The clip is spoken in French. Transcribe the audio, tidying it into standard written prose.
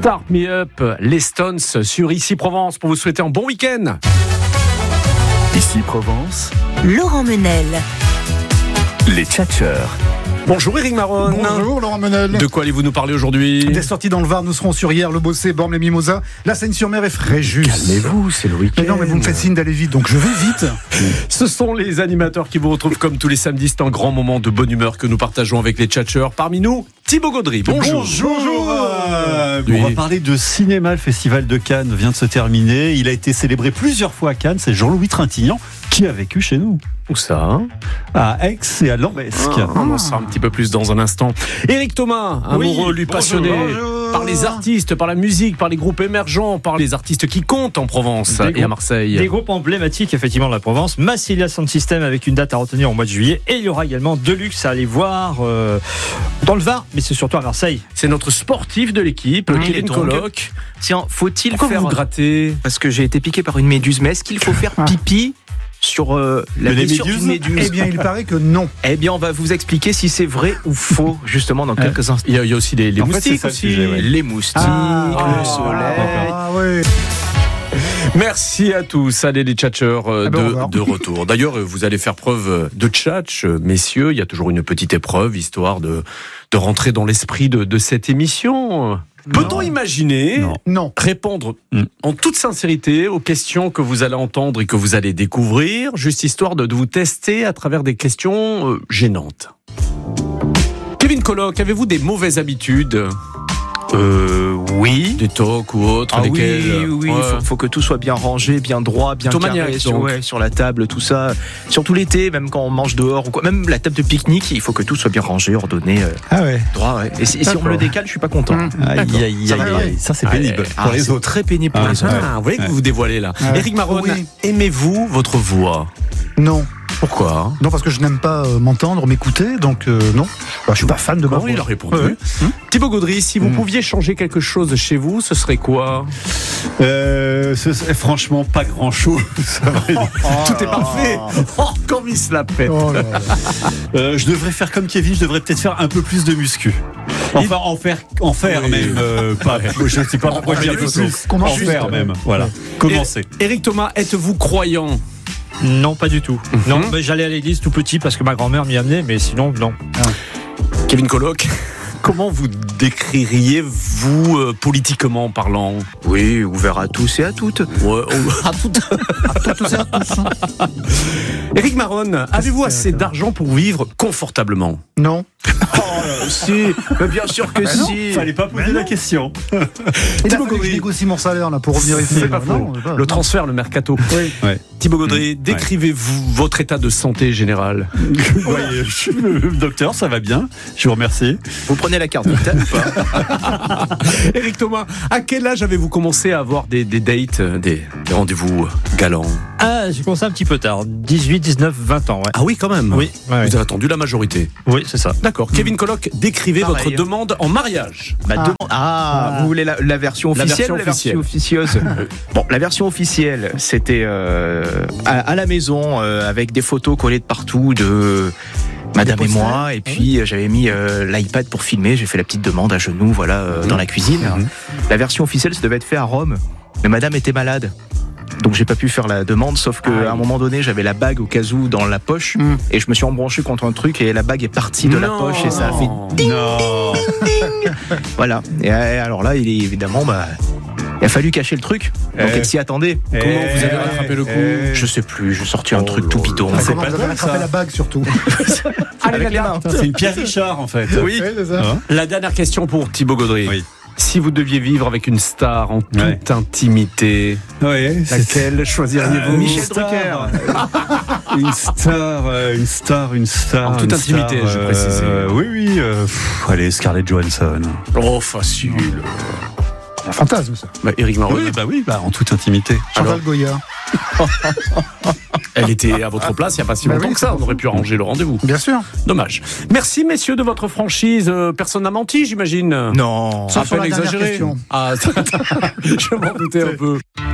Start Me Up, les Stones sur Ici Provence pour vous souhaiter un bon week-end. Ici Provence, Laurent Menel. les tchatcheurs. Bonjour Éric Maron. Bonjour Laurent Menel. De quoi allez-vous nous parler aujourd'hui? Des sorties dans le Var, nous serons sur Hyères, Le Bossé, Bormes, les Mimosas, la Seine-sur-Mer et Fréjus. Calmez-vous, c'est le week-end. Mais non, mais vous me faites signe d'aller vite, donc je vais vite. Ce sont les animateurs qui vous retrouvent comme tous les samedis. C'est un grand moment de bonne humeur que nous partageons avec les tchatcheurs. Parmi nous, Thibaut Gaudry. Bonjour. On va parler de cinéma. Le festival de Cannes vient de se terminer. Il a été célébré plusieurs fois à Cannes. C'est Jean-Louis Trintignant qui a vécu chez nous. Où ça? À Aix et à Lambesc. On en saura un petit peu plus dans un instant. Éric Thomas, amoureux, lui passionné par les artistes, par la musique, par les groupes émergents, par les artistes qui comptent en Provence et à Marseille. Des groupes emblématiques effectivement de la Provence. Massilia Sound System avec une date à retenir au mois de juillet. Et il y aura également Deluxe à aller voir dans le Var, mais c'est surtout à Marseille. C'est notre sportif de l'équipe, Kevin Coloc. Tiens, faut-il Pourquoi faire vous grattez? Parce que j'ai été piqué par une méduse. Mais est-ce qu'il faut faire pipi sur la blessure d'une méduse? Eh bien, il paraît que non. Eh bien, on va vous expliquer si c'est vrai ou faux, justement, dans quelques instants. Il y a aussi les En fait, moustiques c'est ça le aussi. sujet, ouais. Les moustiques, le soleil. Ah oui. Merci à tous. Allez les tchatcheurs au revoir. de retour. D'ailleurs, vous allez faire preuve de tchatch, messieurs. Il y a toujours une petite épreuve, histoire de rentrer dans l'esprit de cette émission. Peut-on imaginer Non. répondre en toute sincérité aux questions que vous allez entendre et que vous allez découvrir, juste histoire de vous tester à travers des questions gênantes? Kevin Coloc, avez-vous des mauvaises habitudes? Oui. Des tocs ou autres? Ah lesquels, oui, ouais. faut que tout soit bien rangé, bien droit, bien Plutôt carré maniaque, donc. sur la table, tout ça. Surtout l'été, même quand on mange dehors ou quoi, même la table de pique-nique, il faut que tout soit bien rangé, ordonné, Ah ouais. droit. Ouais. Et si on me le décale, je suis pas content. Ça c'est pénible pour les c'est autres. très pénible pour les autres. Ah, vous voyez que vous vous dévoilez là. Ouais. Éric Maron, Oui. aimez-vous votre voix? Non. Pourquoi? Non, parce que je n'aime pas m'entendre, m'écouter, donc non. Bah, je suis pas fan de ma voix. Il a répondu. Ouais. Thibaut Gaudry, si vous pouviez changer quelque chose chez vous, ce serait quoi? Franchement, pas grand chose. Tout est parfait. Oh, comme il se la pète. Oh là là. Je devrais faire comme Kevin. Je devrais peut-être faire un peu plus de muscu. Enfin, en faire Oui. même. Pas. Je ne sais pas pourquoi je dis un peu plus. Comment En juste, faire même. Voilà. Commencer. Éric Thomas, êtes-vous croyant? Non, pas du tout. Non, mais j'allais à l'église tout petit parce que ma grand-mère m'y amenait, mais sinon, non. Kevin Coloc, comment vous décririez-vous politiquement parlant? Oui, ouvert à tous et à toutes. Ouais, à toutes. Éric Maron, avez-vous assez d'argent pour vivre confortablement? Non. Si, mais bien sûr que si. Fallait pas poser la question. Il a fallu que je négocie mon salaire là, pour revenir ici. C'est pas faux. Le transfert, le mercato. Ouais. Thibaut Gaudry, décrivez-vous votre état de santé général? Ouais, je suis le docteur, ça va bien. Je vous remercie. Vous prenez la carte vitale ou pas? Éric Thomas, à quel âge avez-vous commencé à avoir des dates, des rendez-vous galants? Ah, j'ai commencé un petit peu tard. 18, 19, 20 ans, ouais. Ah oui, quand même. Oui, ouais, Vous avez attendu la majorité. oui, c'est ça. D'accord. Kevin Coloc, décrivez Pareil. votre demande en mariage. Vous voulez la version La officielle version ou la version officieuse? Bon, la version officielle, c'était à la maison avec des photos collées de partout de Madame et moi, et puis j'avais mis l'iPad pour filmer. J'ai fait la petite demande à genoux, voilà, dans la cuisine. La version officielle, ça devait être fait à Rome, mais Madame était malade. Donc j'ai pas pu faire la demande, sauf qu'à un moment donné j'avais la bague au cas où dans la poche et je me suis embranché contre un truc et la bague est partie de la Non. poche et ça a fait Non. voilà. Et alors là il est évidemment il a fallu cacher le truc. Donc elle s'y attendait. Comment vous avez rattrapé le coup? Je sais plus, j'ai sorti un truc tout bidon. c'est Comment pas vous avez drôle, attrapé ça. la bague surtout? Avec les mains. C'est une Pierre Richard en fait. Oui. c'est ça. Hein? La dernière question pour Thibaut Gaudry. Oui. Si vous deviez vivre avec une star en toute Ouais. intimité, Ouais. laquelle choisiriez-vous? Michel Drucker. Une star. En toute une intimité, star, je précise. Oui. Allez, Scarlett Johansson. Oh, facile. Un fantasme ça. Éric Maron, Oui, en toute intimité. Chantal Goya. elle était à votre place il n'y a pas si Bah longtemps oui, que ça. On aurait pu arranger le rendez-vous. Bien sûr. Dommage. Merci, messieurs, de votre franchise. Personne n'a menti, j'imagine. Non. Ça Sauf sur peine la dernière exagéré. question. Ah, je m'en doutais un peu.